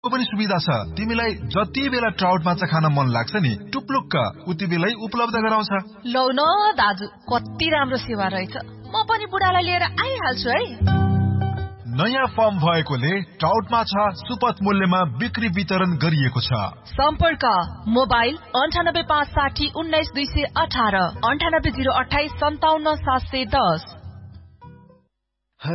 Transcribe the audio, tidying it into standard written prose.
पनि सुविधा छ। तिमीलाई जति बेला ट्राउट माछा खान मन लाग्छ नि, टुप्लुक्क उति बेलै उपलब्ध गराउँछ। लौ न दाजु, कति राम्रो सेवा रहेछ। म पनि बुढालाई लिएर आइहाल्छु है। नयाँ फर्म भएकोले ट्राउट माछा सुपथ मूल्यमा बिक्री वितरण गरिएको छ। सम्पर्क मोबाइल 9856019218 9808577710।